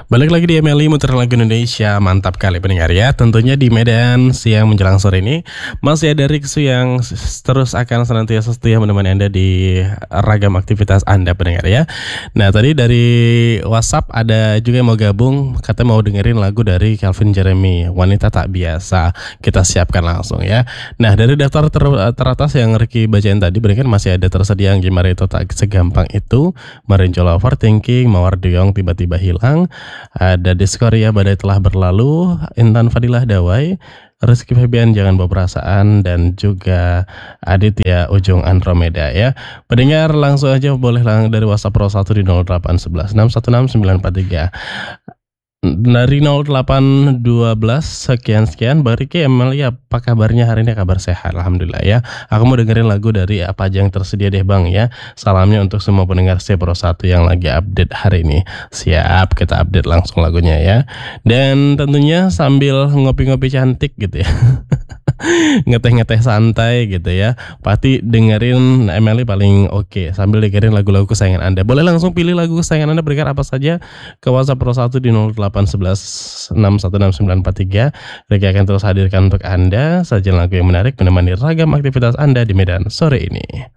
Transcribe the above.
Balik lagi di MLI Muter Lagu Indonesia. Mantap kali pendengar ya. Tentunya di Medan siang menjelang sore ini masih ada Riksu yang terus akan senantiasa setia menemani Anda di ragam aktivitas Anda pendengar ya. Nah tadi dari WhatsApp ada juga yang mau gabung, katanya mau dengerin lagu dari Calvin Jeremy, Wanita Tak Biasa. Kita siapkan langsung ya. Nah dari daftar teratas yang Ricky bacain tadi, berikan masih ada tersedia yang Gimana Itu Tak Segampang Itu, Marinjola Overthinking, Mawar Duyong Tiba-Tiba Hilang, ada Diskoria Badai Telah Berlalu, Intan Fadilah Dawai, Rizky Febian Jangan Bawa Perasaan, dan juga Aditya Ujung Andromeda ya. Pendengar langsung aja boleh dari WhatsApp Pro 1 di 0811 616 943. Dari 0812 sekian Bang Riki Emilia, apa kabarnya hari ini? Kabar sehat alhamdulillah ya. Aku mau dengerin lagu dari apa aja yang tersedia deh Bang ya. Salamnya untuk semua pendengar Pro 1 yang lagi update hari ini. Siap, kita update langsung lagunya ya. Dan tentunya sambil ngopi-ngopi cantik gitu ya. Ngeteh-ngeteh santai gitu ya. Pasti dengerin Emily paling oke sambil dengerin lagu-lagu kesayangan Anda. Boleh langsung pilih lagu kesayangan Anda, berikan apa saja ke WhatsApp Pro 1 di 0811 616 943. Ricky akan terus hadirkan untuk Anda sajian lagu yang menarik menemani ragam aktivitas Anda di Medan sore ini.